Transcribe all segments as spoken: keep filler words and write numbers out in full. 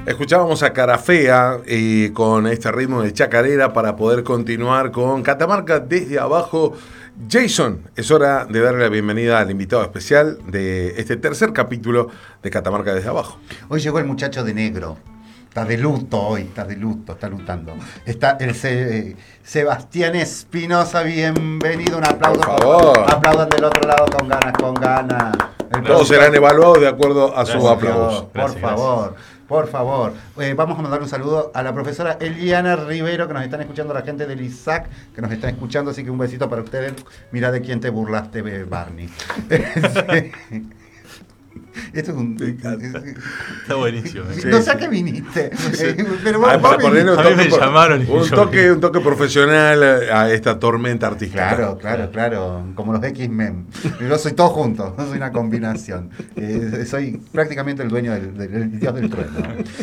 Escuchábamos a Carafea y con este ritmo de chacarera para poder continuar con Catamarca desde abajo. Jason, es hora de darle la bienvenida al invitado especial de este tercer capítulo de Catamarca desde abajo. Hoy llegó el muchacho de negro. Está de luto hoy, está de luto, está lutando. Está el Se- Sebastián Espinosa, bienvenido, un aplauso. Por favor. Aplaudan del otro lado con ganas, con ganas. El Todos serán evaluados de acuerdo a sus Por aplausos. Dios, Por Gracias, favor, por favor. Eh, vamos a mandar un saludo a la profesora Eliana Rivero, que nos están escuchando, la gente del I S A C, que nos están escuchando, así que un besito para ustedes. Mira de quién te burlaste, Barney. Sí. Esto es un... Está buenísimo. Sí, no sé a qué viniste. Sí. Eh, pero vos, Ah, vos para ponerle un A mí toque, me por- llamaron y un yo toque, vine. un toque profesional a esta tormenta artística. Claro, claro, claro. Como los X-Men. Yo soy todo junto. No soy una combinación. Eh, soy prácticamente el dueño del, del, del dios del trueno.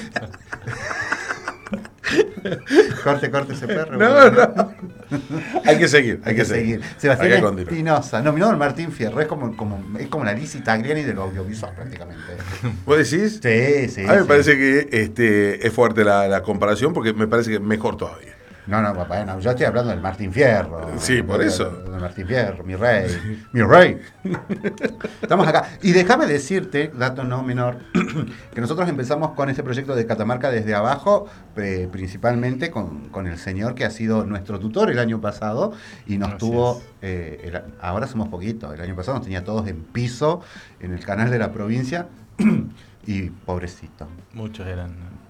Corte, corte ese perro. No, no. Hay que seguir, hay, Hay que seguir. Sebastián Hay que continuar. Espinosa, nominado al Martín Fierro, es como, como, es como la Lizzie Tagliani del audiovisual prácticamente. ¿Vos decís? Sí, sí. A mí me sí. parece que este, es fuerte la, la comparación porque me parece que mejor todavía. No, no, papá, no, yo estoy hablando del Martín Fierro. Sí, por Del- eso. Del Martín Fierro, mi rey. Mi rey. Estamos acá. Y déjame decirte, dato no menor, que nosotros empezamos con este proyecto de Catamarca desde abajo, eh, principalmente con, con el señor que ha sido nuestro tutor el año pasado y nos Así tuvo, es. eh, el- ahora somos poquitos, el año pasado nos tenía todos en piso en el canal de la provincia y pobrecito. Muchos eran.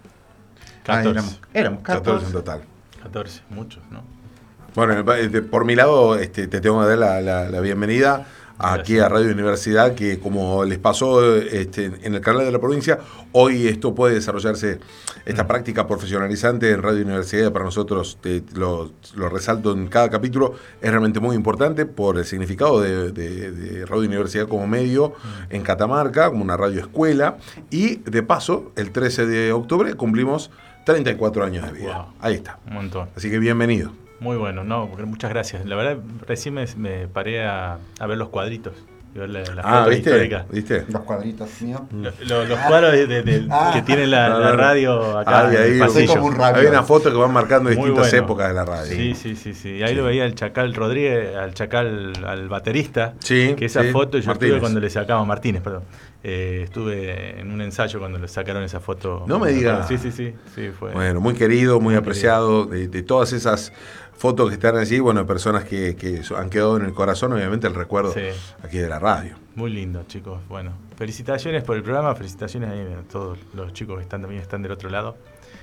Ah, catorce. éramos, éramos catorce catorce. en total. catorce, muchos, ¿no? Bueno, este, por mi lado, este, te tengo que dar la, la- la bienvenida aquí Gracias. a Radio Universidad, que como les pasó este, en el canal de la provincia, hoy esto puede desarrollarse, esta Mm. práctica profesionalizante en Radio Universidad, para nosotros, te- lo, lo resalto en cada capítulo, es realmente muy importante por el significado de, de- de Radio Universidad como medio Mm. en Catamarca, como una radio escuela, y de paso, el trece de octubre cumplimos treinta y cuatro años de vida. Wow. Ahí está. Un montón. Así que bienvenido. Muy bueno, no, porque muchas gracias. La verdad, recién me, me paré a, a ver los cuadritos. Y ver la, la Ah, foto ¿viste? histórica. ¿Viste? Los cuadritos míos. Lo- lo- los cuadros de, de- de- Ah. que tiene la, la Claro. radio acá Ahí, en el ahí, pasillo. Soy como un rabio. Hay una foto que van marcando Muy distintas bueno. épocas de la radio. Sí, sí, sí, sí. Y ahí Sí. lo veía al Chacal Rodríguez, al Chacal, al baterista. Sí, Que esa sí, foto yo Martínez. estuve cuando le sacamos, Martínez, perdón. Eh, estuve en un ensayo cuando le sacaron esa foto. No me digas. Sí, sí, sí. sí fue. Bueno, muy querido, muy, Muy apreciado, de, de todas esas fotos que están allí, bueno, personas que, que han quedado en el corazón, obviamente, el recuerdo Sí. aquí de la radio. Muy lindo, chicos. Bueno, felicitaciones por el programa, felicitaciones a todos los chicos que están también están del otro lado.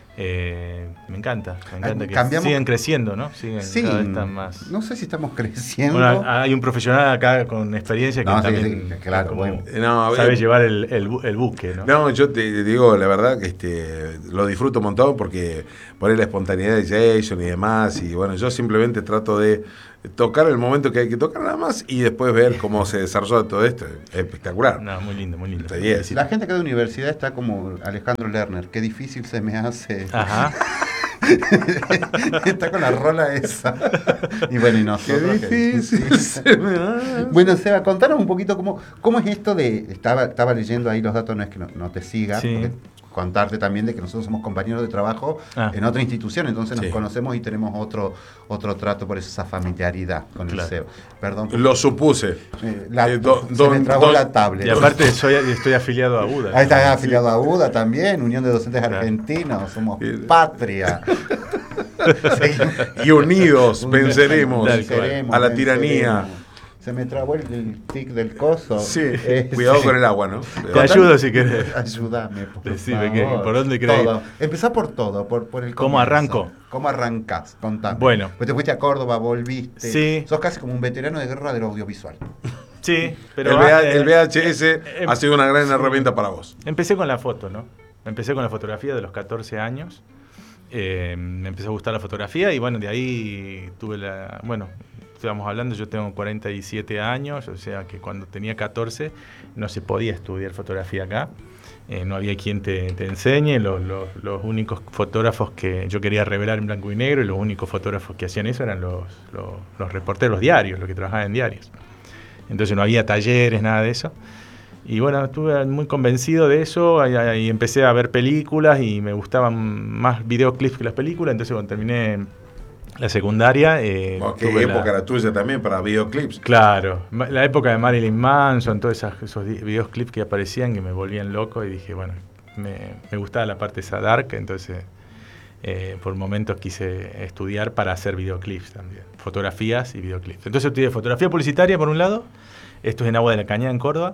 Eh, me encanta, me encanta que Cambiamos- sigan creciendo, ¿no? Siguen Sí, cada vez están más. no sé si estamos creciendo. Bueno, hay un profesional acá con experiencia que No, sí, también sí, claro, como bueno. Eh, no, a ver, sabe llevar el, el, bu- el buque, ¿no? No, yo te digo la verdad que este, lo disfruto un montón porque por ahí la espontaneidad de Jason y demás, y bueno, yo simplemente trato de tocar el momento que hay que tocar nada más y después ver cómo se desarrolla todo esto. Es espectacular. No, muy lindo, muy lindo. Está bien. La gente acá de universidad está como Alejandro Lerner. Qué difícil se me hace. Ajá. Está con la rola esa. Y bueno, y Qué nosotros. que- difícil sí. se me hace. Bueno, Seba, contanos un poquito cómo, cómo es esto de. Estaba, estaba leyendo ahí los datos, no es que no, no te siga. Sí. Porque contarte también de que nosotros somos compañeros de trabajo Ah. en otra institución, entonces nos Sí. conocemos y tenemos otro otro trato, por eso esa familiaridad con Claro. el Seba. Perdón. Lo supuse. Eh, la- Eh, do- se don- me trabó don- la tablet. Y aparte soy, estoy afiliado a UDA. Ahí está afiliado a UDA también, Unión de Docentes Claro. Argentinos, somos Sí. patria. Seguimos. Y unidos venceremos Tal Venceremos, a la venceremos. tiranía. Se me trabó el, el tic del coso. Sí, Eh, cuidado sí. con el agua, ¿no? Te ayudo si querés. Ayúdame, por Decime favor. que- ¿por dónde querés Todo. Empezá por todo, por, por el ¿Cómo comienzo. arranco? ¿Cómo arrancás? Contame. Bueno. Pues te fuiste a Córdoba, volviste. Sí. Sos casi como un veterano de guerra del audiovisual. Sí, pero el, V H- eh, el V H S eh, ha sido una gran sí. herramienta para vos. Empecé con la foto, ¿no? Empecé con la fotografía de los catorce años. Eh, me empezó a gustar la fotografía y bueno, de ahí tuve la... Bueno, estábamos hablando, yo tengo cuarenta y siete años, o sea que cuando tenía catorce no se podía estudiar fotografía acá. Eh, no había quien te, te enseñe, los, los, los únicos fotógrafos que yo quería revelar en blanco y negro y los únicos fotógrafos que hacían eso eran los, los, los reporteros diarios, los que trabajaban en diarios. Entonces no había talleres, nada de eso. Y bueno, estuve muy convencido de eso y, y empecé a ver películas y me gustaban más videoclips que las películas. Entonces cuando terminé la secundaria... Eh, bueno, ¿qué época la, la tuya también para videoclips? Claro, la época de Marilyn Manson, todos esas, esos videoclips que aparecían que me volvían loco y dije, bueno, me, me gustaba la parte esa dark, entonces eh, por momentos quise estudiar para hacer videoclips también, fotografías y videoclips. Entonces estudié fotografía publicitaria por un lado, esto es en Agua de la Cañada en Córdoba,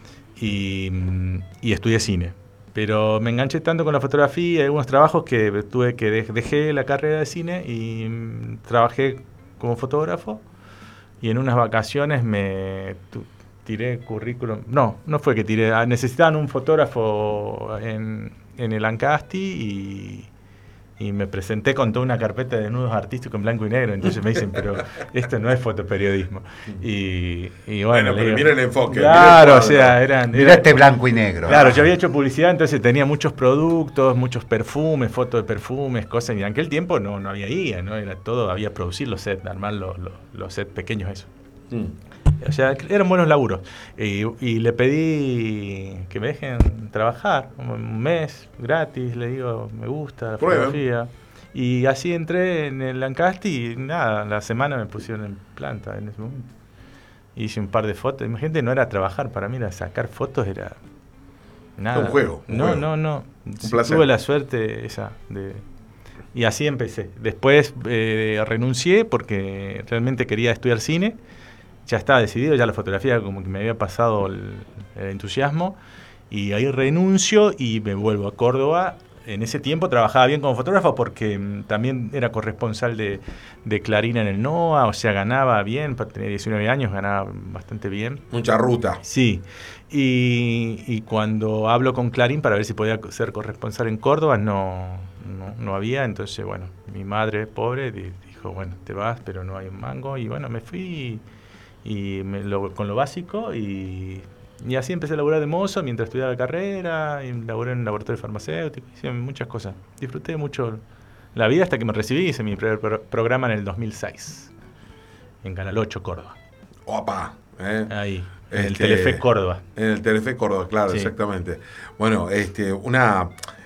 y, y estudié cine. Pero me enganché tanto con la fotografía y algunos trabajos que tuve que de, dejé la carrera de cine y mm, trabajé como fotógrafo. Y en unas vacaciones me tu, tiré currículum. No, no fue que tiré. Necesitaban un fotógrafo en, en el Ancasti y, y me presenté con toda una carpeta de desnudos artísticos en blanco y negro. Entonces me dicen, pero esto no es fotoperiodismo. Y, y bueno, bueno pero digo, mira el enfoque. Claro, o sea, eran... Mira era, este blanco y negro. Claro, yo había hecho publicidad, entonces tenía muchos productos, muchos perfumes, fotos de perfumes, cosas. Y en aquel tiempo no, no había guía, ¿no? Era todo, había que producir los sets, armar los, los, los sets pequeños, eso. Mm. O sea, eran buenos laburos. Y, y le pedí que me dejen trabajar un mes gratis, le digo, me gusta la fotografía. Y así entré en el Ancasti y nada, la semana me pusieron en planta en ese momento. Hice un par de fotos. Imagínate, no era trabajar para mí, era sacar fotos, era nada. Un juego. Un no, juego. no, no, Un sí, placer. tuve la suerte esa de... Y así empecé. Después eh, renuncié porque realmente quería estudiar cine. Ya estaba decidido, ya la fotografía como que me había pasado el, el entusiasmo. Y ahí renuncio y me vuelvo a Córdoba. En ese tiempo trabajaba bien como fotógrafo porque m, también era corresponsal de, de Clarín en el NOA, o sea, ganaba bien, tenía diecinueve años, ganaba bastante bien. Mucha ruta. Sí, y, y cuando hablo con Clarín para ver si podía ser corresponsal en Córdoba, no, no, no había, entonces, bueno, mi madre, pobre, dijo, bueno, te vas, pero no hay un mango, y bueno, me fui y, y me lo, con lo básico y... Y así empecé a laburar de mozo mientras estudiaba la carrera, y laburé en un laboratorio farmacéutico, hice muchas cosas. Disfruté mucho la vida hasta que me recibí, hice mi primer pro- programa en el dos mil seis, en Canal ocho, Córdoba. Opa, ¿eh? Ahí, en el Este, Telefe Córdoba. En el Telefe Córdoba, claro, Sí. exactamente. Bueno, este, una...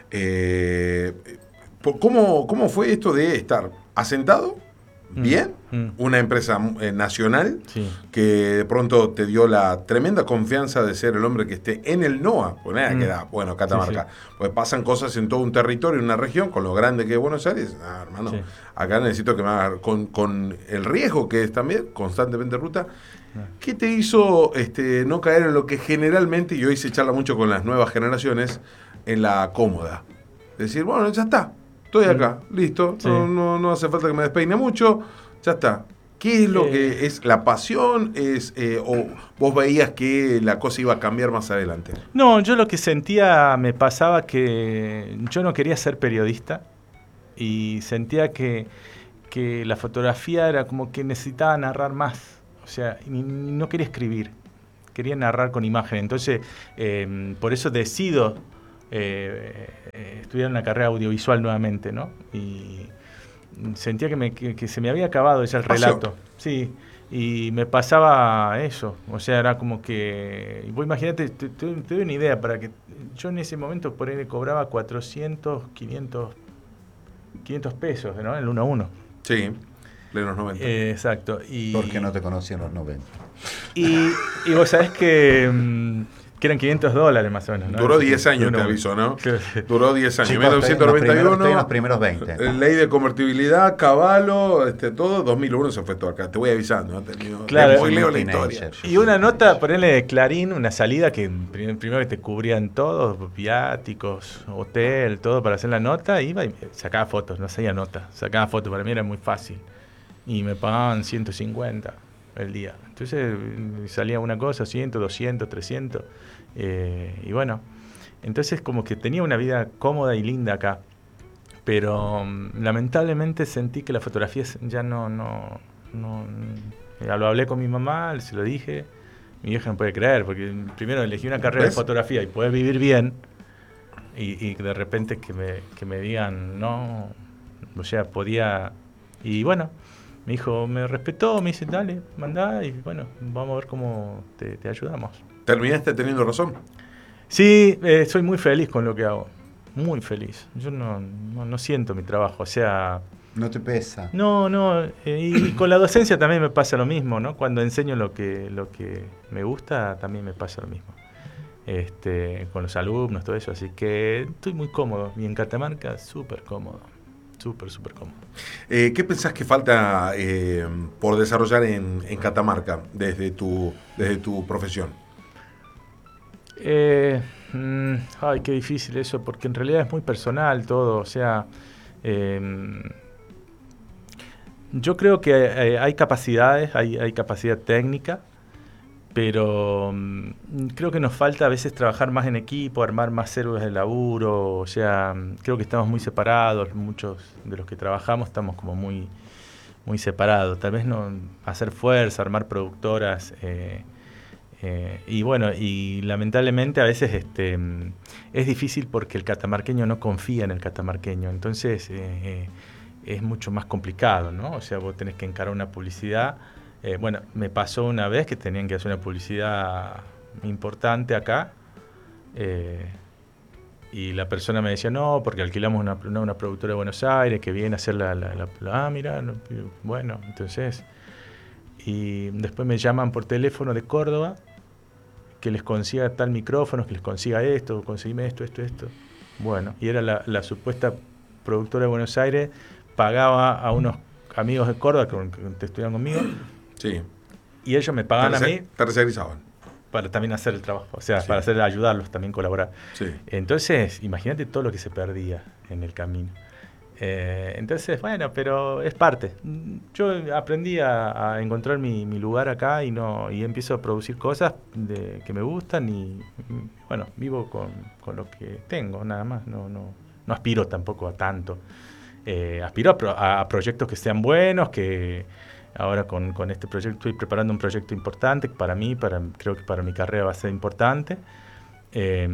Eh, ¿cómo, ¿Cómo fue esto de estar asentado? Bien, Mm, mm. una empresa eh, nacional Sí. que de pronto te dio la tremenda confianza de ser el hombre que esté en el NOA, pues nada, Mm. que era, bueno, Catamarca, Sí, pues pasan cosas en todo un territorio, en una región, con lo grande que es Buenos Aires, ah, hermano, Sí. acá necesito que me haga, con, con el riesgo que es también, constantemente ruta, ¿qué te hizo este, no caer en lo que generalmente, y hoy se charla mucho con las nuevas generaciones, en la cómoda? Decir, bueno, ya está. Estoy acá, listo, Sí. no, no, no hace falta que me despeine mucho, ya está. ¿Qué es lo Eh. que es la pasión? Es eh, ¿O vos veías que la cosa iba a cambiar más adelante? No, yo lo que sentía, me pasaba que yo no quería ser periodista y sentía que, que la fotografía era como que necesitaba narrar más. O sea, y no quería escribir, quería narrar con imagen. Entonces, eh, por eso decido eh, eh, estudiar una carrera audiovisual nuevamente, ¿no? Y sentía que, me, que, que se me había acabado ese el relato. Sí, y me pasaba eso. O sea, era como que... Vos imagínate, te, te, te doy una idea, para que yo en ese momento por ahí cobraba cuatrocientos, quinientos pesos, ¿no? El uno a uno. Sí, de los noventa. Eh, exacto. Y, Porque no te conocí en los noventa. Y, y vos sabés que, mm, que eran quinientos dólares más o menos, ¿no? Duró diez años, Uno- te aviso, ¿no? Sí. Duró diez años. Chicos, mil novecientos noventa y uno, estoy en los primeros veinte. eh, ley de convertibilidad, Caballo, este, todo. dos mil uno se fue todo acá. Te voy avisando. ¿no? Te, Claro. te spoileo la Teenager. historia. Y una nota, ponerle de Clarín, una salida que prim- primero que te cubrían todos, viáticos, hotel, todo para hacer la nota, iba y sacaba fotos, no hacía nota, sacaba fotos, para mí era muy fácil. Y me pagaban ciento cincuenta el día. Entonces mm, salía una cosa, cien, doscientos, trescientos. Eh, y bueno, entonces como que tenía una vida cómoda y linda acá. Pero mm, lamentablemente sentí que la fotografía ya no... no, no ya lo hablé con mi mamá, se lo dije. Mi vieja no puede creer, porque primero elegí una carrera ¿Ves? de fotografía y poder vivir bien. Y, y de repente que me, que me digan, no, o sea, podía... Y bueno, mi hijo me respetó, me dice, dale, mandá, y bueno, vamos a ver cómo te, te ayudamos. ¿Terminaste teniendo razón? Sí, eh, soy muy feliz con lo que hago. Muy feliz. Yo no, no, no siento mi trabajo, o sea... No te pesa. No, no, eh, y con la docencia también me pasa lo mismo, ¿no? Cuando enseño lo que, lo que me gusta, también me pasa lo mismo. Este, con los alumnos, todo eso, así que estoy muy cómodo. Y en Catamarca, súper cómodo. Súper, súper cómodo. Eh, ¿Qué pensás que falta eh, por desarrollar en, en Catamarca desde tu, desde tu profesión? Eh, mm, ay, qué difícil eso, porque en realidad es muy personal todo. O sea, eh, yo creo que hay, hay capacidades, hay, hay capacidad técnica, pero um, creo que nos falta a veces trabajar más en equipo, armar más héroes de laburo. O sea, creo que estamos muy separados, muchos de los que trabajamos estamos como muy, muy separados. Tal vez no hacer fuerza, armar productoras, eh, eh, y bueno, y lamentablemente a veces este, es difícil porque el catamarqueño no confía en el catamarqueño, entonces eh, eh, es mucho más complicado, ¿no? O sea, vos tenés que encarar una publicidad. Eh, bueno, me pasó una vez que tenían que hacer una publicidad importante acá, eh, y la persona me decía, no, porque alquilamos una, una, una productora de Buenos Aires que viene a hacer la... la, la, la ah, mira, no, bueno, entonces... Y después me llaman por teléfono de Córdoba, que les consiga tal micrófono, que les consiga esto, conseguime esto, esto, esto. Bueno, y era la, la supuesta productora de Buenos Aires, pagaba a unos amigos de Córdoba que, que estudian conmigo. Sí. Y ellos me pagaban a mí. Tercerizaban. Para también hacer el trabajo, o sea, Sí. para hacer, ayudarlos, también colaborar. Sí. Entonces, imagínate todo lo que se perdía en el camino. Eh, entonces, bueno, pero es parte. Yo aprendí a, a encontrar mi, mi lugar acá y no y empiezo a producir cosas de, que me gustan y, bueno, vivo con, con lo que tengo, nada más. No, no, no aspiro tampoco a tanto. Eh, aspiro a, pro, a proyectos que sean buenos, que ahora con, con este proyecto estoy preparando un proyecto importante para mí, para, creo que para mi carrera va a ser importante. Eh,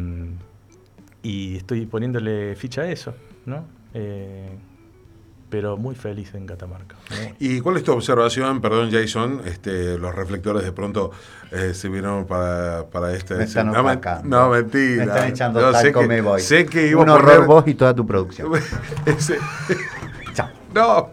y estoy poniéndole ficha a eso, ¿no? Eh, pero muy feliz en Catamarca. Muy. ¿Y cuál es tu observación? Perdón, Jason, este, los reflectores de pronto eh, se vieron para, para este... Me están no, opacando. no, mentira. Me están echando no, talco, que, me voy. Sé que iba Un a horror poner... vos y toda tu producción. Ese... Chao. No,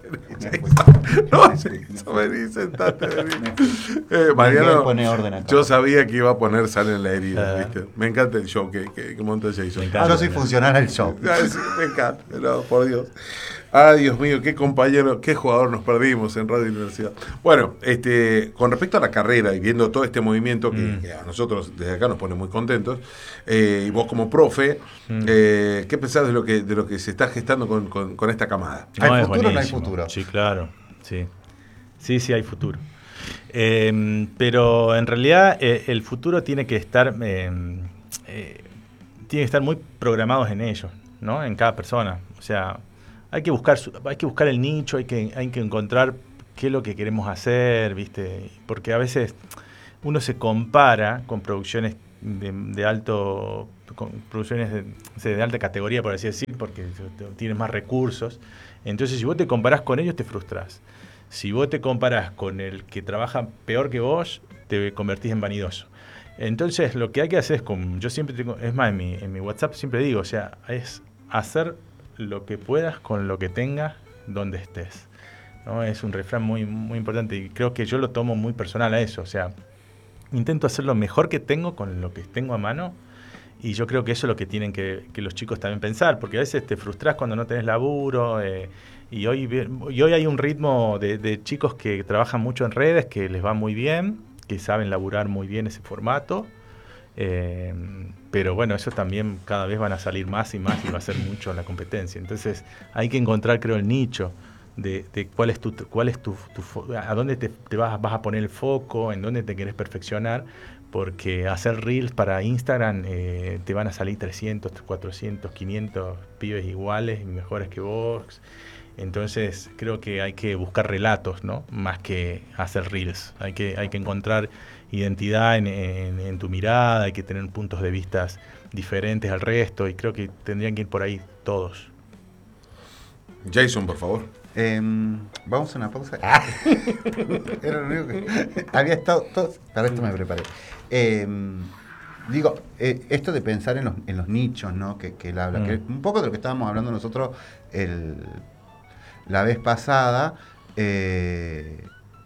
no, Jason, vení, sentate, vení. Eh, Mariano, pone orden acá. yo sabía que iba a poner sal en la herida, Uh, ¿viste? Me encanta el show que, que, que monta Jason. Me encanta. Yo soy funcional al show. Ay, sí, me encanta, no, por Dios. Ay, Dios mío, qué compañero, qué jugador nos perdimos en Radio Universidad. Bueno, este, con respecto a la carrera y viendo todo este movimiento que, Mm. que a nosotros desde acá nos pone muy contentos, eh, y vos como profe, Mm. eh, ¿qué pensás de lo que de lo que se está gestando con, con, con esta camada? ¿Hay es futuro o no hay buenísimo. futuro? Sí, claro. Sí, sí, sí hay futuro. Eh, pero en realidad eh, el futuro tiene que estar eh, eh, tiene que estar muy programados en ellos, ¿no? En cada persona. O sea, hay que buscar su, hay que buscar el nicho, hay que hay que encontrar qué es lo que queremos hacer, ¿viste? Porque a veces uno se compara con producciones de, de alto con producciones de, de alta categoría, por así decir, porque tienes más recursos. Entonces, si vos te comparás con ellos, te frustras. Si vos te comparás con el que trabaja peor que vos, te convertís en vanidoso. Entonces, lo que hay que hacer es, como yo siempre tengo, es más, en mi, en mi WhatsApp siempre digo, o sea, es hacer lo que puedas con lo que tengas donde estés, ¿no? Es un refrán muy, muy importante y creo que yo lo tomo muy personal a eso. O sea, intento hacer lo mejor que tengo con lo que tengo a mano. Y yo creo que eso es lo que tienen que, que los chicos también pensar, porque a veces te frustras cuando no tenés laburo, eh, y, hoy, y hoy hay un ritmo de, de chicos que trabajan mucho en redes, que les va muy bien, que saben laburar muy bien ese formato, eh, pero bueno, eso también cada vez van a salir más y más y va a ser mucho en la competencia. Entonces hay que encontrar, creo, el nicho de, de cuál es tu, cuál es tu, tu a dónde te, te vas, vas a poner el foco, en dónde te querés perfeccionar. Porque hacer reels para Instagram eh, te van a salir trescientos, cuatrocientos, quinientos pibes iguales y mejores que vos. Entonces creo que hay que buscar relatos, ¿no? Más que hacer reels. Hay que, hay que encontrar identidad en, en, en tu mirada, hay que tener puntos de vista diferentes al resto y creo que tendrían que ir por ahí todos. Jason, por favor. Eh, vamos a una pausa. Ah. Era lo único que había estado todo, para esto me preparé. Eh, digo, eh, esto de pensar en los, en los nichos, ¿no? Que, que él habla, Mm. que un poco de lo que estábamos hablando nosotros el, la vez pasada, eh,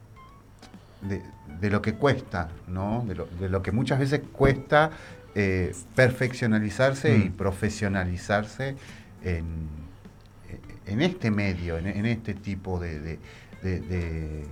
de, de lo que cuesta, ¿no? De lo, de lo que muchas veces cuesta eh, perfeccionalizarse Mm. y profesionalizarse en, en este medio, en, en este tipo de, de, de, de,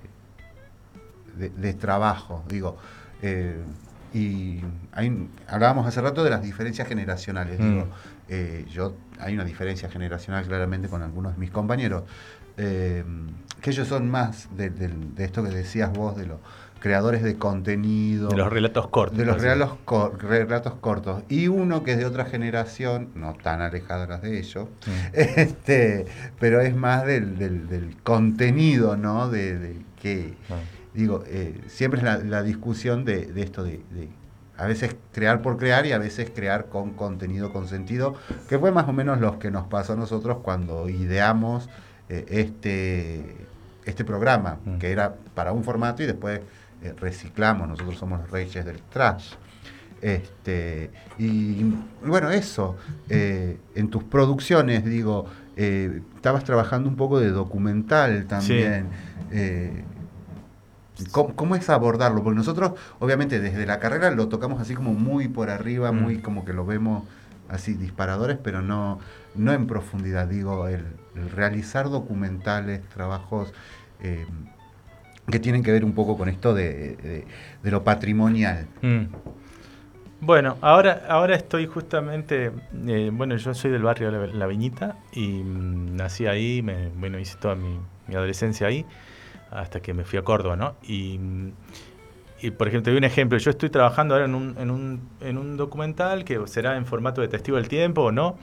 de, de trabajo. Digo, eh, y hay, hablábamos hace rato de las diferencias generacionales. Mm. Digo, eh, yo hay una diferencia generacional claramente con algunos de mis compañeros, eh, que ellos son más de, de, de esto que decías vos, de los creadores de contenido, De los relatos cortos. de los así. relatos, cor- relatos cortos, y uno que es de otra generación, no tan alejadas de ellos, Mm. este, pero es más del, del, del contenido, ¿no? De, de que, Ah. digo, eh, siempre es la, la discusión de, de esto de, de a veces crear por crear y a veces crear con contenido, con sentido, que fue más o menos lo que nos pasó a nosotros cuando ideamos eh, este, este programa, Mm. que era para un formato y después eh, reciclamos, nosotros somos los reyes del trash. Este, y bueno, eso, eh, en tus producciones, digo, eh, estabas trabajando un poco de documental también. Eh, ¿cómo, ¿Cómo es abordarlo? Porque nosotros, obviamente, desde la carrera lo tocamos así como muy por arriba, Mm. muy como que lo vemos así disparadores, pero no, no en profundidad. Digo, el, el realizar documentales, trabajos eh, que tienen que ver un poco con esto de, de, de lo patrimonial. Mm. Bueno, ahora, ahora estoy justamente, eh, bueno, yo soy del barrio La, La Viñita y mm, nací ahí, me, bueno, hice toda mi, mi adolescencia ahí, hasta que me fui a Córdoba, ¿no? Y, mm, y por ejemplo, te doy un ejemplo, yo estoy trabajando ahora en un, en un, en un documental que será en formato de testigo del tiempo o no.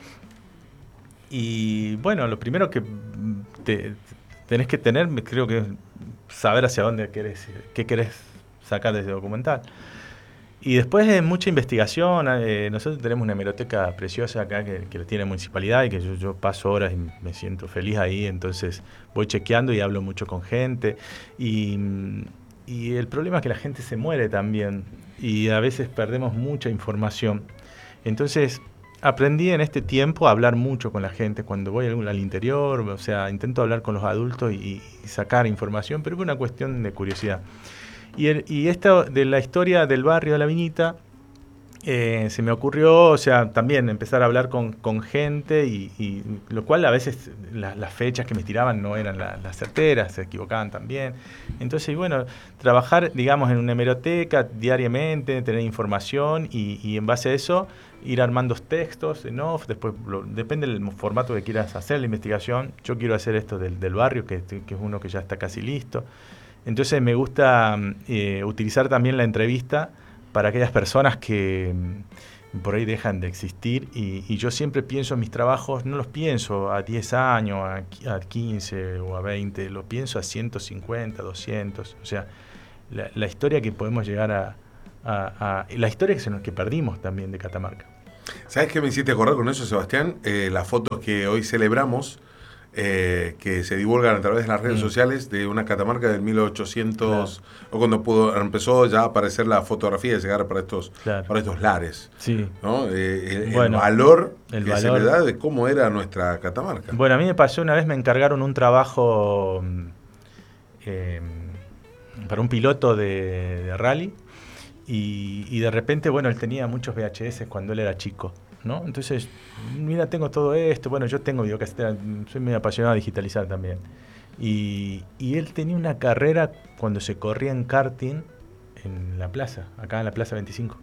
Y bueno, lo primero que mm, te, tenés que tener, creo que es saber hacia dónde querés, qué querés sacar de ese documental. Y después de mucha investigación, eh, nosotros tenemos una hemeroteca preciosa acá que, que tiene la municipalidad y que yo, yo paso horas y me siento feliz ahí, entonces voy chequeando y hablo mucho con gente. Y, y el problema es que la gente se muere también y a veces perdemos mucha información. Entonces aprendí en este tiempo a hablar mucho con la gente cuando voy al, al interior, o sea, intento hablar con los adultos y, y sacar información, pero es una cuestión de curiosidad. Y, el, y esta de la historia del barrio de La Viñita, eh, se me ocurrió, o sea, también empezar a hablar con, con gente, y, y lo cual a veces la, las fechas que me tiraban no eran la, las certeras, se equivocaban también. Entonces, bueno, trabajar, digamos, en una hemeroteca diariamente, tener información y, y en base a eso ir armando textos en off, después lo, depende del formato que quieras hacer la investigación. Yo quiero hacer esto del, del barrio, que, que es uno que ya está casi listo. Entonces me gusta eh, utilizar también la entrevista para aquellas personas que mm, por ahí dejan de existir y, y yo siempre pienso en mis trabajos, no los pienso a diez años, a, a quince o a veinte, los pienso a ciento cincuenta, doscientos, o sea, la, la historia que podemos llegar a, a, a la historia que, se nos, que perdimos también de Catamarca. ¿Sabes qué me hiciste acordar con eso, Sebastián? Eh, las fotos que hoy celebramos, Eh, que se divulgan a través de las redes mm. sociales de una Catamarca del mil ochocientos, claro. O cuando pudo, empezó ya a aparecer la fotografía de llegar para estos, claro. para estos lares. Sí. ¿No? Eh, el, bueno, el valor el que valor. se le da de cómo era nuestra Catamarca. Bueno, a mí me pasó una vez, me encargaron un trabajo eh, para un piloto de, de rally y, y de repente, bueno, él tenía muchos V H S cuando él era chico, ¿no? Entonces, mira, tengo todo esto, bueno, yo tengo videocasetera, soy muy apasionado de digitalizar también. Y, y él tenía una carrera cuando se corría en karting en la plaza, acá en la Plaza veinticinco.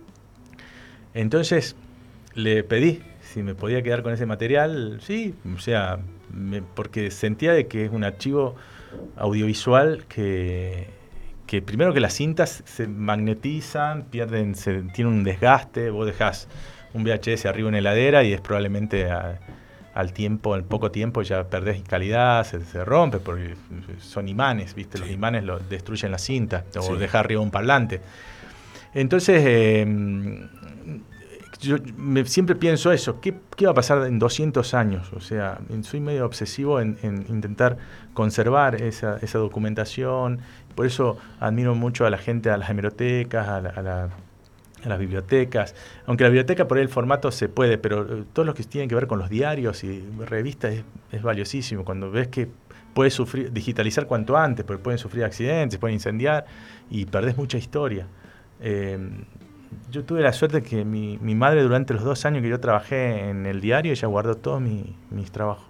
Entonces, le pedí si me podía quedar con ese material, sí, o sea, me, porque sentía de que es un archivo audiovisual que, que primero que las cintas se magnetizan, pierden, se, tienen un desgaste, vos dejás un V H S arriba en heladera y es probablemente a, al tiempo, al poco tiempo ya perdés calidad, se, se rompe porque son imanes, ¿viste? Sí. Los imanes lo destruyen la cinta o sí. Dejás arriba un parlante. Entonces, eh, yo me, siempre pienso eso, ¿qué, ¿qué va a pasar en doscientos años? O sea, soy medio obsesivo en, en intentar conservar esa, esa documentación, por eso admiro mucho a la gente, a las hemerotecas, a la, a la en las bibliotecas, aunque la biblioteca por ahí el formato se puede, pero eh, todo lo que tiene que ver con los diarios y revistas es, es valiosísimo. Cuando ves que puedes sufrir, digitalizar cuanto antes, porque pueden sufrir accidentes, pueden incendiar y perdés mucha historia. Eh, yo tuve la suerte que mi, mi madre durante los dos años que yo trabajé en el diario, ella guardó todos mi, mis trabajos.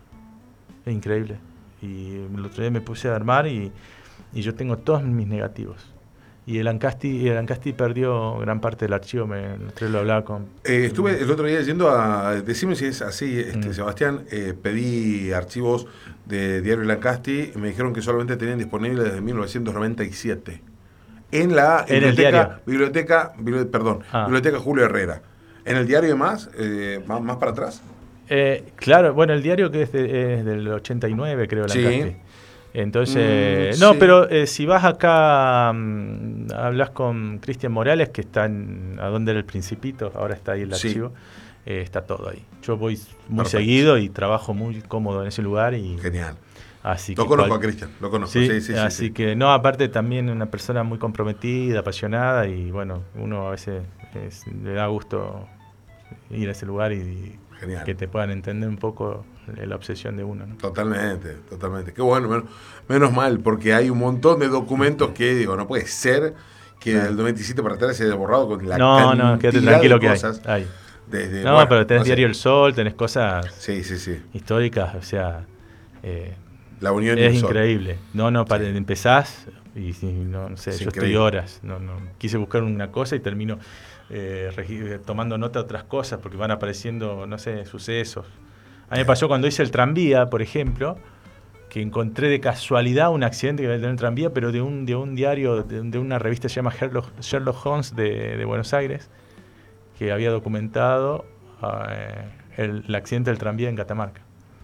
Es increíble. Y el otro día me puse a armar y, y yo tengo todos mis negativos. Y el Ancasti, el Ancasti perdió gran parte del archivo, me, lo hablaba con... Eh, estuve el otro día yendo a... Decime si es así, este, mm. Sebastián, eh, pedí archivos de Diario El Ancasti y me dijeron que solamente tenían disponibles desde mil novecientos noventa y siete. En la en biblioteca, el biblioteca, biblioteca, perdón, ah. biblioteca Julio Herrera. ¿En el diario más, eh, más, más para atrás? Eh, claro, bueno, el diario que es, de, es del ochenta y nueve, creo, El Ancasti. Sí. Entonces, mm, no, sí. pero eh, si vas acá, um, hablas con Cristian Morales, que está en, a donde era el Principito, ahora está ahí el archivo, sí. eh, está todo ahí. Yo voy muy Perfecto. seguido y trabajo muy cómodo en ese lugar. Y, Genial. Así lo que conozco cual, a Cristian, lo conozco. Sí, sí, sí, así sí, sí. que, no, aparte también una persona muy comprometida, apasionada, y bueno, uno a veces es, le da gusto ir a ese lugar y, y Genial. que te puedan entender un poco la obsesión de uno, ¿no? Totalmente, totalmente. Qué bueno, menos, menos mal, porque hay un montón de documentos que, digo, no puede ser que del noventa y siete para atrás se haya borrado con la no, cantidad no, quédate tranquilo de cosas. Que hay. hay. Desde, no, bueno, pero tenés no sé. Diario El Sol, tenés cosas sí, sí, sí. históricas, o sea... Eh, la unión es y el increíble. Sol. No, no, para, sí. empezás y, y no, no sé, es yo increíble. estoy horas. No, no, quise buscar una cosa y termino eh, regi- tomando nota de otras cosas porque van apareciendo, no sé, sucesos. A mí me pasó cuando hice el tranvía, por ejemplo, que encontré de casualidad un accidente que había tenido el tranvía, pero de un, de un diario, de, de una revista que se llama Sherlock, Sherlock Holmes de, de Buenos Aires, que había documentado eh, el, el accidente del tranvía en Catamarca.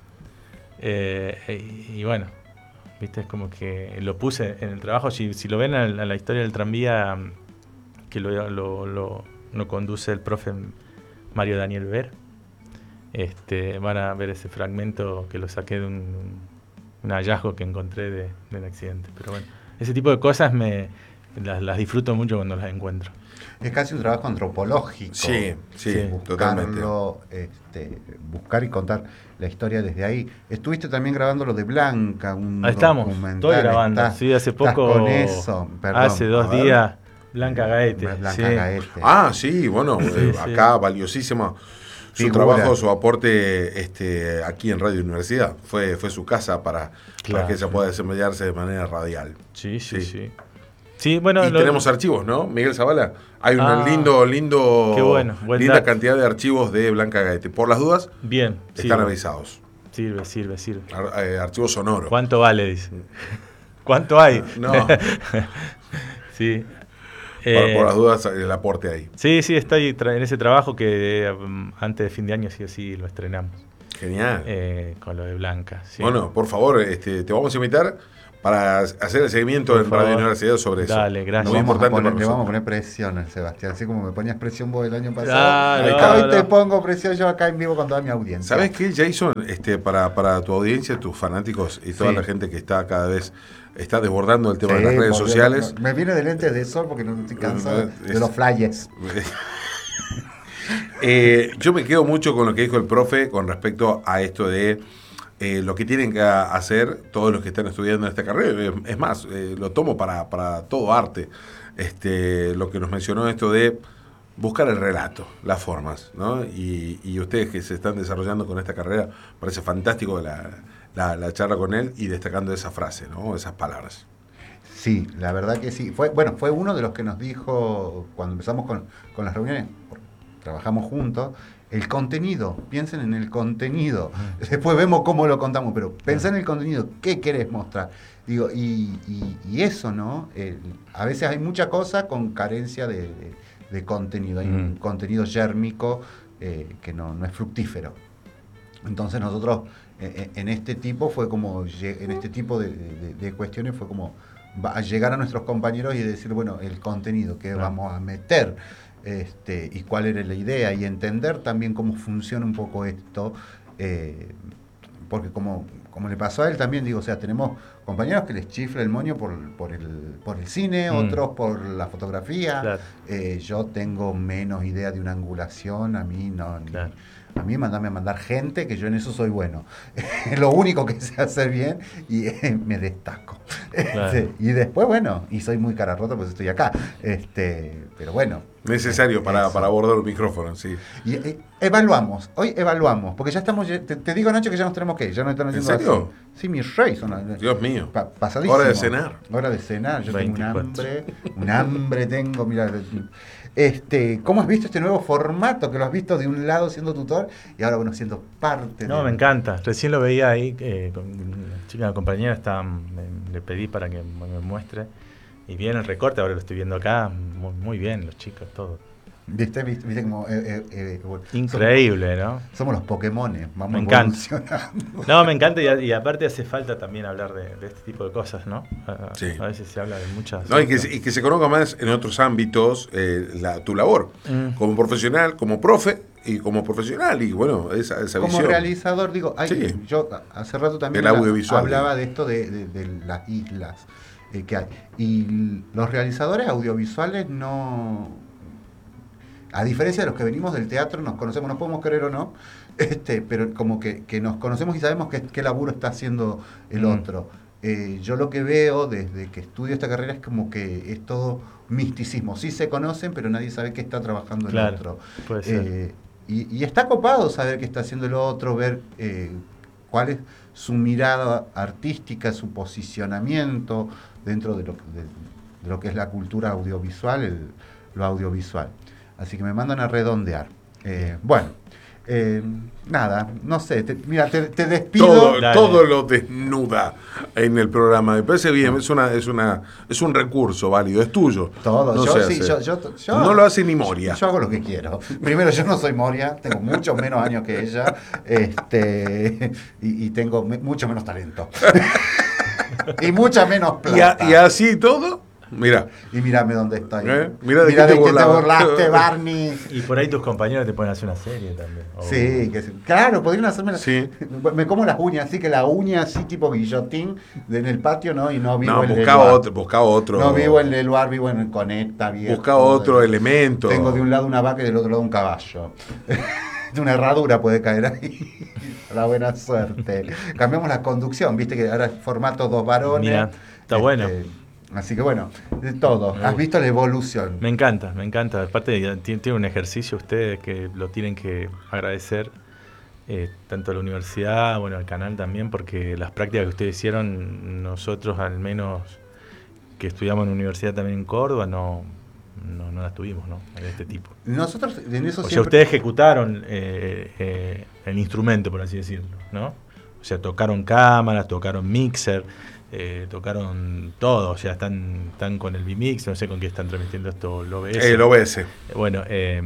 Eh, y, y bueno, viste, es como que lo puse en el trabajo. Si, si lo ven a la, a la historia del tranvía, que lo, lo, lo, lo conduce el profe Mario Daniel Ver, este, van a ver ese fragmento que lo saqué de un, un hallazgo que encontré de, del accidente. Pero bueno, ese tipo de cosas me las, las disfruto mucho cuando las encuentro. Es casi un trabajo antropológico. Sí, sí, sí totalmente. Este, buscar y contar la historia desde ahí. Estuviste también grabando lo de Blanca, un ahí estamos, estoy grabando. Estás, sí, hace poco. Con eso, perdón. Hace dos días, Blanca Gaete. Blanca sí. Gaete. Ah, sí, bueno, sí, eh, sí. acá valiosísima su Figura. trabajo, su aporte este, aquí en Radio Universidad. Fue, fue su casa para, claro. para que ella pueda desempeñarse de manera radial. Sí, sí, sí. sí. Sí, bueno, y lo... tenemos archivos, ¿no? Miguel Zavala. Hay una ah, lindo, lindo, qué bueno, linda dato. cantidad de archivos de Blanca Gaete. Por las dudas, bien, están sirve. avisados. Sirve, sirve, sirve. Ar eh, archivo sonoro. ¿Cuánto vale? Dice. ¿Cuánto hay? No. sí. Por, eh, por las dudas, el aporte ahí. Sí, sí, estoy en ese trabajo que um, antes de fin de año sí o sí lo estrenamos. Genial. Eh, con lo de Blanca. Sí. Bueno, por favor, este, te vamos a invitar para hacer el seguimiento por en favor. Radio Universidad sobre eso. Dale, gracias. Muy importante poner, le vamos a poner presión, Sebastián. Así como me ponías presión vos el año pasado. Ah, hoy no, te no. pongo presión yo acá en vivo con toda mi audiencia. ¿Sabes qué, Jason? Este, para, para tu audiencia, tus fanáticos y toda sí. la gente que está cada vez está desbordando el tema sí, de las redes sociales. Me viene de lentes de sol porque no estoy cansado es, de los flyers. eh, yo me quedo mucho con lo que dijo el profe con respecto a esto de Eh, lo que tienen que hacer todos los que están estudiando esta carrera. Es más, eh, lo tomo para, para todo arte. Este, lo que nos mencionó esto de buscar el relato, las formas, ¿no? Y, y ustedes que se están desarrollando con esta carrera, parece fantástico la, la, la charla con él y destacando esa frase, ¿no? Esas palabras. Sí, la verdad que sí. Fue, bueno, fue uno de los que nos dijo cuando empezamos con, con las reuniones, trabajamos juntos, el contenido, piensen en el contenido. Después vemos cómo lo contamos, pero pensá en el contenido, ¿qué querés mostrar? Digo, y, y, y eso, ¿no? El, a veces hay mucha cosa con carencia de, de, de contenido. Hay mm. un contenido yérmico eh, que no, no es fructífero. Entonces nosotros eh, en este tipo fue como, en este tipo de, de, de cuestiones fue como a llegar a nuestros compañeros y decir, bueno, el contenido que claro. vamos a meter. Este, y cuál era la idea, y entender también cómo funciona un poco esto, eh, porque como, como le pasó a él también, digo, o sea, tenemos compañeros que les chifla el moño por, por, el, por el cine, mm. otros por la fotografía. Claro. Eh, yo tengo menos idea de una angulación, a mí no... Claro. Ni, a mí mandame a mandar gente, que yo en eso soy bueno. Es lo único que sé hacer bien y eh, me destaco. Claro. Este, y después, bueno, y soy muy cara rota pues estoy acá. Este, pero bueno. Necesario para, para abordar el micrófono, sí. Y eh, evaluamos, hoy evaluamos, porque ya estamos, te, te digo Nacho que ya nos tenemos que ir, ya nos están haciendo ¿En serio? Así. Sí, mis reyes son. Dios mío. Pa, pasadísimo. Hora de cenar. Hora de cenar, yo veinticuatro. Tengo un hambre, un hambre tengo, mira. Este, ¿cómo has visto este nuevo formato? Que lo has visto de un lado siendo tutor y ahora bueno siendo parte No, de... me encanta. Recién lo veía ahí, eh, con una chica, una compañera, estaba, me, le pedí para que me muestre. Y bien el recorte, ahora lo estoy viendo acá, muy, muy bien los chicos, todo. ¿Viste? ¿Viste? ¿Viste como, eh, eh, eh, bueno, increíble, somos, ¿no? Somos los Pokémones, vamos me encanta. No, me encanta y, y aparte hace falta también hablar de, de este tipo de cosas, ¿no? A, sí. a veces se habla de muchas... No, y, que, y que se conozca más en otros ámbitos eh, la, tu labor, mm. como profesional, como profe y como profesional, y bueno, esa, esa como visión. Como realizador, digo, hay, sí. yo hace rato también el audiovisual, hablaba ¿no? de esto de, de, de las islas eh, que hay. Y los realizadores audiovisuales no... A diferencia de los que venimos del teatro, nos conocemos, nos podemos creer o no, este, pero como que, que nos conocemos y sabemos qué, qué laburo está haciendo el mm. otro. Eh, yo lo que veo desde que estudio esta carrera es como que es todo misticismo. Sí se conocen, pero nadie sabe qué está trabajando el claro, otro. Puede ser. Eh, y, y está copado saber qué está haciendo el otro, ver eh, cuál es su mirada artística, su posicionamiento dentro de lo, de, de lo que es la cultura audiovisual, el, lo audiovisual. Así que me mandan a redondear. Eh, bueno, eh, nada, no sé, te, mira, te, te despido. Todo, todo lo desnuda en el programa. Me parece bien, es una, es una, es un recurso válido, es tuyo. Todo, no yo, sí, yo, yo, yo no lo hace ni Moria. Yo, yo hago lo que quiero. Primero, yo no soy Moria, tengo muchos menos años que ella, este, y, y tengo me, mucho menos talento. Y mucha menos plata. ¿Y, a, y así todo? Mira. Y mírame dónde estoy. ¿Eh? Mira de, Mira qué de te, que te burlaste, Barney. Y por ahí tus compañeros te pueden hacer una serie también. Oh. Sí, que, claro, podrían hacerme la, sí. Me como las uñas, así que la uña así tipo guillotín en el patio, ¿no? Y no vivo no, en buscaba Leluar. otro, buscaba otro. No vivo en Leluar, vivo en el Conecta, viejo. Buscaba otro de, elemento. Tengo de un lado una vaca y del otro lado un caballo. De una herradura puede caer ahí. La buena suerte. Cambiamos la conducción, viste que ahora es formato dos varones. Mira, está este, bueno. Así que bueno, de todo. Has visto la evolución. Me encanta, me encanta. Aparte tiene, tiene un ejercicio ustedes que lo tienen que agradecer, eh, tanto a la universidad, bueno, al canal también, porque las prácticas que ustedes hicieron, nosotros al menos que estudiamos en la universidad también en Córdoba, no, no, no las tuvimos, ¿no? De este tipo. Nosotros en eso o siempre... sea, ustedes ejecutaron eh, eh, el instrumento, por así decirlo, ¿no? O sea, tocaron cámaras, tocaron mixer, Eh, tocaron todo, o sea, están, están con el V-Mix, no sé con qué están transmitiendo esto, el O B S. El O B S. Eh, bueno, eh,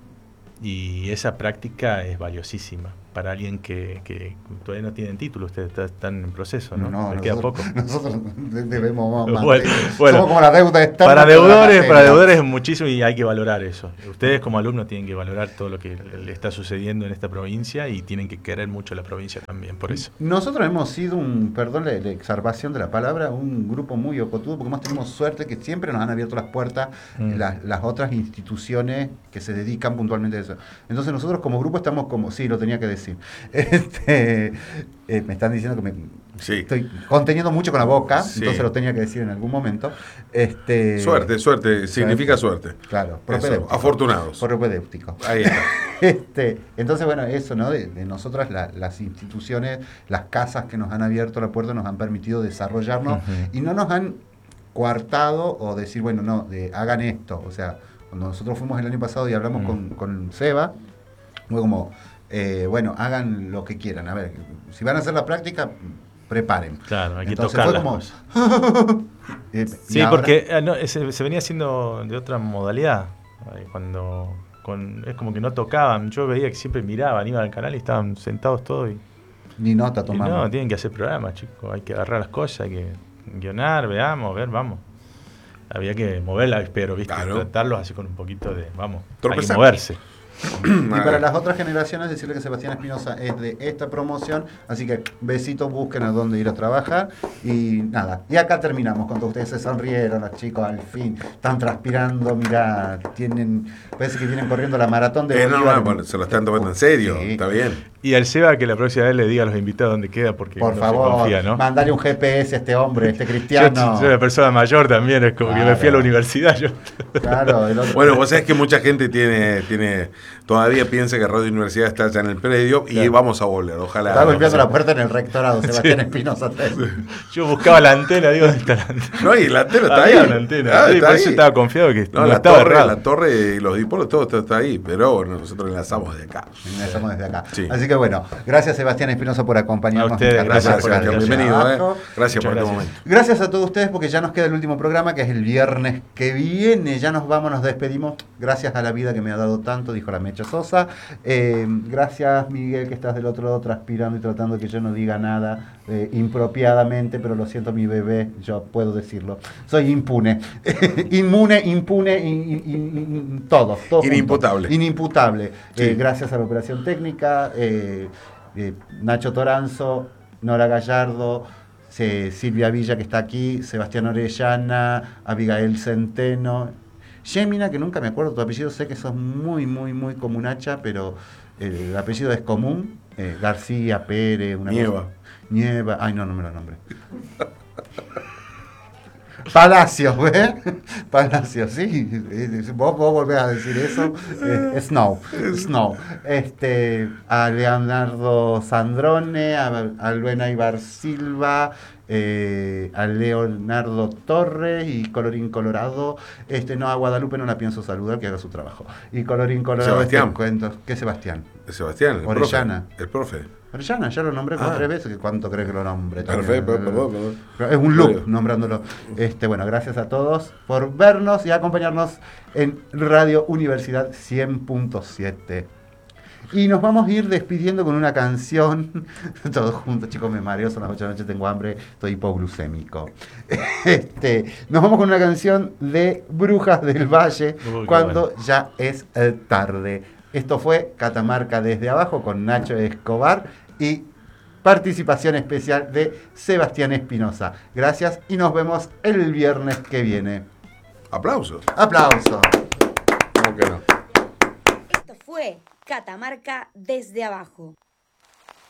y esa práctica es valiosísima para alguien que, que todavía no tienen título. Ustedes están en proceso, ¿no? No, Les queda nosotros, poco. Nosotros debemos más. Bueno, bueno, somos como la deuda externa. Para deudores, para deudores es muchísimo y hay que valorar eso. Ustedes como alumnos tienen que valorar todo lo que le está sucediendo en esta provincia y tienen que querer mucho la provincia también, por eso. Nosotros hemos sido un, perdón la, la exacerbación de la palabra, un grupo muy oportuno, porque más tenemos suerte que siempre nos han abierto las puertas mm. las, las otras instituciones que se dedican puntualmente a eso. Entonces nosotros como grupo estamos como, sí, lo tenía que decir. Este, eh, me están diciendo que me sí. estoy conteniendo mucho con la boca, sí. entonces lo tenía que decir en algún momento. Este, suerte, suerte, significa suerte. Claro, propedéutico. Afortunados. Propedéutico. Ahí está. Este, entonces, bueno, eso, ¿no? De, de nosotras, la, las instituciones, las casas que nos han abierto la puerta nos han permitido desarrollarnos uh-huh. y no nos han coartado o decir, bueno, no, de, hagan esto. O sea, cuando nosotros fuimos el año pasado y hablamos uh-huh. con, con Seba, fue como, eh, bueno, hagan lo que quieran. A ver, si van a hacer la práctica, preparen. Claro, hay que entonces tocar fue las como, cosas. eh, sí, ahora, porque eh, no, se, se venía haciendo de otra modalidad. Cuando con, es como que no tocaban. Yo veía que siempre miraban, iban al canal y estaban sentados todos. Y, ni nota tomaban. No, tienen que hacer programas, chicos. Hay que agarrar las cosas, hay que guionar, veamos, ver, vamos. Había que moverla, pero, ¿viste? Claro. Tratarlos así con un poquito de, vamos, Tropezar. Hay que moverse. Y para las otras generaciones, decirle que Sebastián Espinosa es de esta promoción. Así que besitos, busquen a dónde ir a trabajar. Y nada. Y acá terminamos. Cuando ustedes se sonrieron, los chicos al fin están transpirando. Mirá, tienen, parece que vienen corriendo la maratón de eh, no, Bolívar. no, bueno, se lo están tomando en serio. Sí. Está bien. Y al Seba que la próxima vez le diga a los invitados dónde queda, porque Por no favor, se confía, ¿no? mandale un G P S a este hombre, este Yo, cristiano. soy una persona mayor también, es como Claro. que me fui a la universidad. Yo. Claro, el otro- Bueno, vos sabés que mucha gente tiene, tiene, todavía piensa que Radio Universidad está allá en el predio y Claro. vamos a volver, ojalá. Está golpeando no, la puerta en el rectorado, Sebastián Sí. Espinosa. Yo buscaba la antena, digo, ¿dónde está la antena? No, y la antena está Había ahí. una antena, Ah, sí, está por eso ahí. estaba confiado que No, no la, estaba torre, errado. la torre y los dipolos, todo, todo está ahí, pero bueno, nosotros enlazamos de acá. Empezamos desde acá. Sí. Así que bueno, gracias Sebastián Espinosa por acompañarnos. A ustedes, en Gracias, Gracias por Sebastián, la bienvenido. Eh. Abajo. Gracias por Muchas este gracias. momento. Gracias a todos ustedes porque ya nos queda el último programa que es el viernes que viene. Ya nos vamos, nos despedimos. Gracias a la vida que me ha dado tanto, dijo la Mecha Sosa. Eh, gracias Miguel que estás del otro lado transpirando y tratando de que yo no diga nada eh, impropiadamente, pero lo siento mi bebé, yo puedo decirlo. Soy impune. Inmune, impune, in, in, in, in- todo. todo Inimputable. junto. Inimputable. Sí. Eh, gracias a la operación técnica. Eh, eh, Nacho Toranzo, Nora Gallardo, eh, Silvia Villa que está aquí, Sebastián Orellana, Abigail Centeno, Gemina, que nunca me acuerdo tu apellido, sé que sos muy, muy, muy comunacha, pero eh, el apellido es común, eh, García, Pérez, una Nieva. cosa- Nieva, ay no, no me lo nombré. Palacios, ¿ves? Palacios, sí. Eh, Vos, vos volvés a decir eso. Eh, Snow. Snow. Este, a Leonardo Sandrone, a, a Luena Ibar Silva, eh, a Leonardo Torres y Colorín Colorado. Este, no, a Guadalupe no la pienso saludar, que haga su trabajo. Y Colorín Colorado, Sebastián. este cuento. ¿Qué Sebastián? Sebastián, el Orellana. profe. El profe. Orellana, ya lo nombré como Ah. tres veces. ¿Cuánto crees que lo nombre? Perfecto, perdón, perdón. Es un loop Bueno. nombrándolo. Este, bueno, gracias a todos por vernos y acompañarnos en Radio Universidad cien punto siete. Y nos vamos a ir despidiendo con una canción. Todos juntos, chicos, me mareo, son las ocho de la noche, tengo hambre, estoy hipoglucémico. Este, nos vamos con una canción de Brujas del Valle, Uy, qué cuando bueno. ya es eh, tarde. Esto fue Catamarca desde abajo con Nacho Escobar y participación especial de Sebastián Espinosa. Gracias y nos vemos el viernes que viene. Aplausos. Aplausos. ¿Cómo que no? Esto fue Catamarca desde abajo.